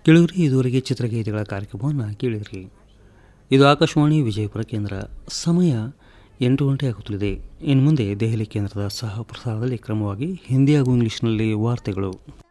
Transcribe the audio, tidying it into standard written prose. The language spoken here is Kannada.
ಕೇಳಿದ್ರಿ ಇದುವರೆಗೆ ಚಿತ್ರಗೀತೆಗಳ ಕಾರ್ಯಕ್ರಮವನ್ನು ಕೇಳಿದ್ರಿ. ಇದು ಆಕಾಶವಾಣಿ ವಿಜಯಪುರ ಕೇಂದ್ರ. ಸಮಯ 8 ಗಂಟೆ ಆಗುತ್ತಲಿದೆ. ಇನ್ನು ಮುಂದೆ ದೆಹಲಿ ಕೇಂದ್ರದ ಸಹ ಪ್ರಸಾರದಲ್ಲಿ ಕ್ರಮವಾಗಿ ಹಿಂದಿ ಹಾಗೂ ಇಂಗ್ಲಿಷ್ನಲ್ಲಿ ವಾರ್ತೆಗಳು.